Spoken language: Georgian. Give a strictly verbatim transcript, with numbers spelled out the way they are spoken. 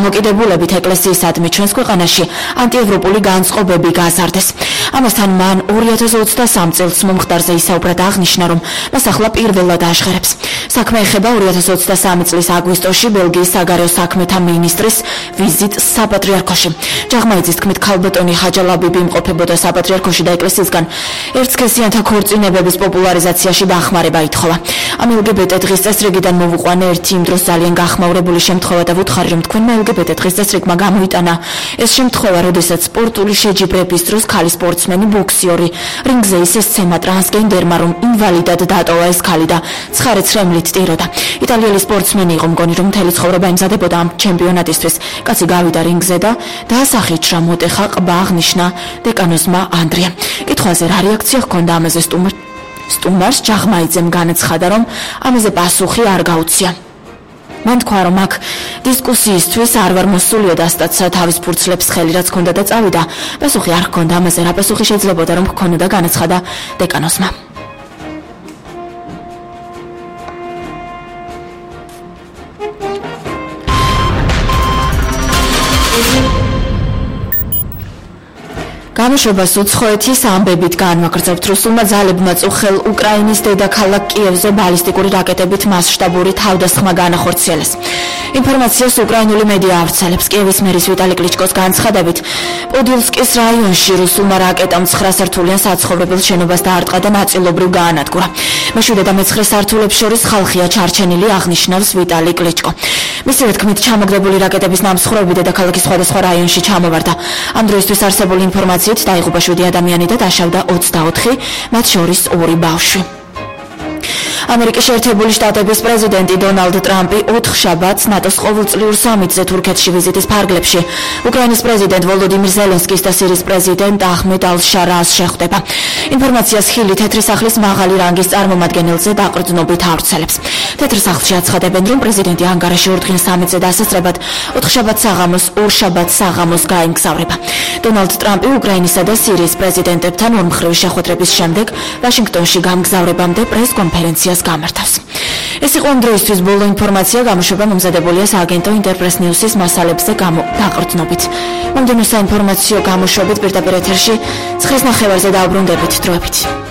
დამოკიდებულებით ეკლესიისადმი ჩვენს ქვეყანაში ანტიევროპული განწყობები გაზარდეს. ამასთან მან ორი ათას ოცდასამი წელს მომხდარზე ისაუბრად აღნიშნა, რომ მას ახლა პირველად აშღერებს. საქმე ეხება ორი ათას ოცდასამი წლის აგვისტოში ბელგიის საგარეო საქმეთა მინისტრის ვიზიტს საპატრიარქოში. ჯაღმაიძის თქმით, ქალბატონი ხაჯა ლაბიბი იმყოფებოდა საპატრიარქოში და ეკლესიისგან ერთსქესიანთა ქორწინებების პოპულარიზაციაში დახმარება ითხოვა. ამ ელგებეტე დღის წესრიგიდან მოვუყვანე ერთი იმ დროს ძალიან გახმაურებული შემთხვევა და ვუთხარი, რომ თქვენმა ელგებეტე დღის წესრიგმა გამოიტანა ეს შემთხვევა, როდესაც სპორტული შეჯიბრების დროს ქალი სპორტსმენი ბოქსიორი რინგზე ისე სცემა ტრანსგენდერმა, რომ ინვალიდად დატოვა ეს ქალი და ცხარე ცრემლით ტიროდა. იტალიელი სპორტსმენი იყო მგონი, რომ მთელი ცხოვრება იმზადებოდა ამ ჩემპიონატისთვის. კაცი გავიდა რინგზე და დაასახიჩრა მოტეხა ყბა, აღნიშნა დეკანოზმა ანდრია. კითხვაზე რა რეაქცია ჰქონდა ამაზე სტუმარ სტუმარს ჯაღმაიძემ განაცხადა, რომ ამაზე პასუხი არ გაუწია. მან თქვა, რომ აქ დისკუსიისთვის არ ვარ მოსულია და სტატსა თავის ფურცლებს ხელი რაც ჰქონდა და წავიდა. პასუხი არ ჰქონდა ამაზე, რა პასუხი შეიძლებოდა რომ ჰქონოდა, განაცხადა დეკანოზმა. გამოშვებას უცხოეთის ამბებით განვაგრძობთ. რუსულმა ძალებმა წუხელ უკრაინის დედაქალაქ კიევზე ბალისტიკური რაკეტებით მასშტაბური თავდასხმა განახორციელეს. ინფორმაციას უკრაინული მედია ავრცელებს. კიევის მერის ვიტალი კლიჩკოს განცხადებით, პოდილსკის რაიონში რუსულმა რაკეტამ ცხრა სართულიან საცხოვრებელ შენობას დაარტყა და ნაწილობრივ გაანადგურა. მეშვიდე და მეცხრე სართულებს შორის ხალხია ჩარჩენილი, აღნიშნავს ვიტალი კლიჩკო. მისივე თქმით, ჩამოგდებული რაკეტების ნამსხვრევები დედაქალაქის სხვადასხვა რაიონში ჩამოვარდა. ამ დროისთვის არსებული ინფორმაციით დაიღუპა შვიდი ადამიანი და დაშავდა ოცდაოთხი, მათ შორის ორი ბავშვი. ამერიკის შეერთებული შტატების პრეზიდენტი დონალდ ტრამპი ოთხშაბათს ნატოს ყოველწლიურ სამიტზე თურქეთში ვიზიტის ფარგლებში უკრაინის პრეზიდენტ ვოლოდიმირ ზელენსკის და სირიის პრეზიდენტ აჰმედ ალ-შარას შეხვდება. ინფორმაციას ხილი თეთრი სახლის მაღალი რანგის წარმომადგენელზე დაყრდნობით ავრცელებს. თეთრ სახლში აცხადებენ, რომ პრეზიდენტი ანგარაში ორდღიან სამიტზე დასასწრებად ოთხშაბათ საღამოს ორშაბათ საღამოს გაემგზავრება. დონალდ ტრამპი უკრაინისა და სირიის პრეზიდენტებთან ორმხრივი შეხვედრების შემდეგ ვაშინგტონში გამგზავრებამდე პრეს-კონფერენციას გამართავს. ეს იყო ამ დროისთვის ბოლო ინფორმაცია, გამოშვება მომზადებულია სააგენტო ინტერპრეს ნიუსის მასალებზე დაყრდნობით. მომდევნო საინფორმაციო გამოშვებით პირდაპირ ეთერში ცხრას ნახევარზე დაუბრუნდებით. დროებით.